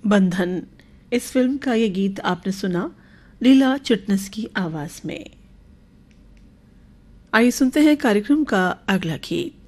बंधन इस फिल्म का ये गीत आपने सुना लीला चिटनिस की आवाज में। आइए सुनते हैं कार्यक्रम का अगला गीत।